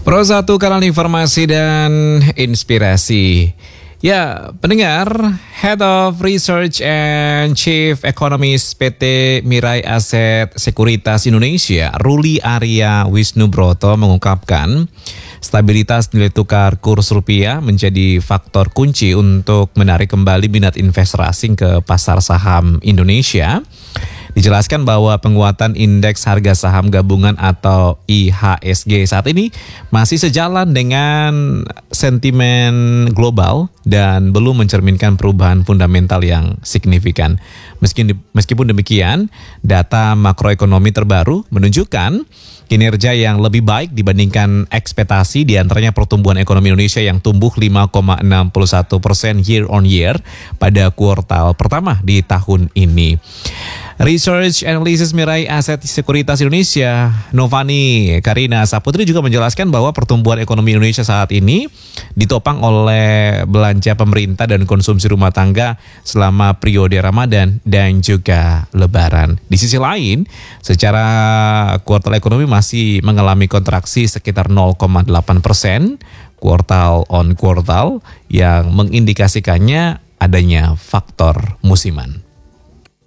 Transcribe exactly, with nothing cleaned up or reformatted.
Pro satu kanal informasi dan inspirasi. Ya, pendengar, Head of Research and Chief Economist P T Mirae Asset Sekuritas Indonesia, Ruli Arya Wisnubroto mengungkapkan stabilitas nilai tukar kurs rupiah menjadi faktor kunci untuk menarik kembali minat investor asing ke pasar saham Indonesia. Dijelaskan bahwa penguatan indeks harga saham gabungan atau I H S G saat ini masih sejalan dengan sentimen global dan belum mencerminkan perubahan fundamental yang signifikan. Meskipun demikian, data makroekonomi terbaru menunjukkan kinerja yang lebih baik dibandingkan ekspektasi, di antaranya pertumbuhan ekonomi Indonesia yang tumbuh lima koma enam satu persen year on year pada kuartal pertama di tahun ini. Research Analysis Mirae Asset Sekuritas Indonesia, Novani Karina Saputri juga menjelaskan bahwa pertumbuhan ekonomi Indonesia saat ini ditopang oleh belanja pemerintah dan konsumsi rumah tangga selama periode Ramadan dan juga Lebaran. Di sisi lain, secara kuartal ekonomi masih mengalami kontraksi sekitar nol koma delapan persen kuartal on kuartal yang mengindikasikannya adanya faktor musiman.